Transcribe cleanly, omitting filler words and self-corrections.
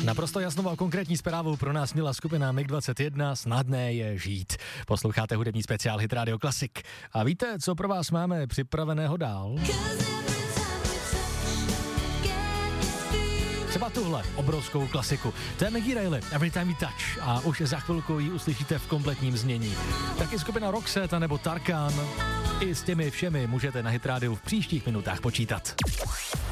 Naprosto jasnou a konkrétní zprávou pro nás měla skupina MiG-21, snadné je žít. Posloucháte hudební speciál Hit Radio Classic. A víte, co pro vás máme připraveného dál? Třeba tuhle obrovskou klasiku. To je Maggie Reilly, Every Time We Touch, a už za chvilku ji uslyšíte v kompletním znění. Taky skupina Roxette nebo Tarkan. I s těmi všemi můžete na Hit Radio v příštích minutách počítat.